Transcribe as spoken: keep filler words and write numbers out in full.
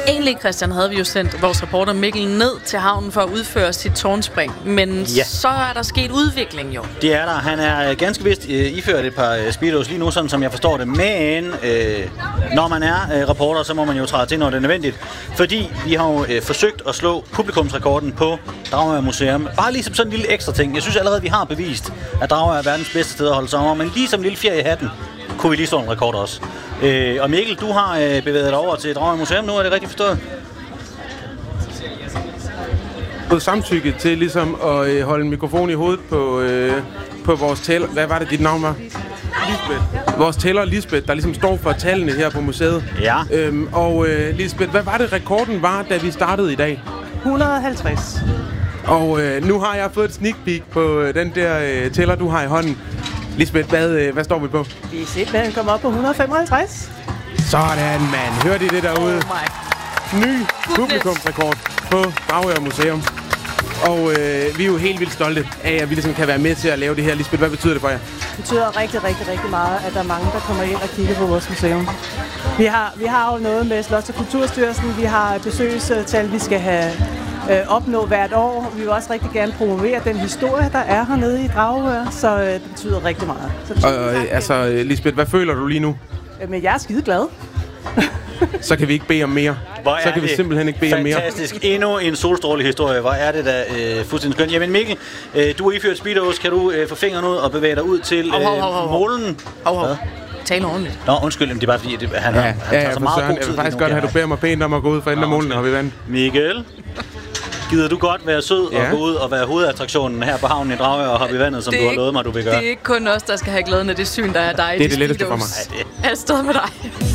Egentlig, Christian, havde vi jo sendt vores reporter Mikkel ned til havnen for at udføre sit tårnspring, men ja. så er der sket udvikling jo. Det er der. Han er ganske vist øh, iført et par øh, speedos lige nu, sådan som jeg forstår det. Men øh, når man er øh, reporter, så må man jo træde til, når det er nødvendigt. Fordi vi har jo øh, forsøgt at slå publikumsrekorden på Dragør Museum. Bare ligesom sådan en lille ekstra ting. Jeg synes allerede, vi har bevist, at Dragør er verdens bedste sted at holde sommer. Men lige som en lille fjer i hatten, kunne vi lige slå en rekord også. Øh, og Mikkel, du har øh, bevæget dig over til Dragør Museum nu, er det rigtigt forstået? Fået samtykke til ligesom at øh, holde en mikrofon i hovedet på, øh, på vores tæller. Hvad var det, dit navn var? Lisbeth. Vores tæller Lisbeth, der ligesom står for tallene her på museet. Ja. Øhm, og øh, Lisbeth, hvad var det, rekorden var, da vi startede i dag? et hundrede og halvtreds. Og øh, nu har jeg fået et sneak peek på øh, den der øh, tæller, du har i hånden. Lisbeth, hvad, øh, hvad står vi på? Vi er simpelthen kommet op på et hundrede og femoghalvtreds. Sådan, mand. Hørte I det derude? Oh Ny publikumsrekord på Dragør Museum. Og øh, vi er jo helt vildt stolte af, at vi ligesom kan være med til at lave det her. Lisbeth, hvad betyder det for jer? Det betyder rigtig, rigtig, rigtig meget, at der er mange, der kommer ind og kigger på vores museum. Vi har, vi har jo noget med Slots- og Kulturstyrelsen. Vi har besøgstal, vi skal have øh, opnå hvert år. Vi vil også rigtig gerne promovere den historie, der er hernede i Dragør. Så øh, det betyder rigtig meget. Så, og, øh, altså, Lisbeth, hvad føler du lige nu? Men jeg er skide glad. Så kan vi ikke bede om mere. Så kan vi simpelthen ikke bede om mere. Fantastisk. Endnu en solstrålehistorie. Hvor er det da øh, fuldstændig skønt. Jamen Mikkel, øh, du er iført speedos. Kan du øh, få fingeren ud og bevæge dig ud til øh, målen? Hov, hov. Tale ordentligt. Nå, undskyld, men det er bare fordi, det, han, ja, han tager ja, så meget Søren, god tid. Jeg vil faktisk godt have, at du beder mig pænt om at gå ud for enden af målen, og vi vandt. Mikkel, gider du godt være sød ja. og gå ud og være hovedattraktionen her på havnen i Dragør og hoppe i vandet, som du har lovet mig, du vil gøre? Det er ikke kun os, der skal have glæden af det syn, der er dig. Det er det letteste for mig. Jeg er stået med dig.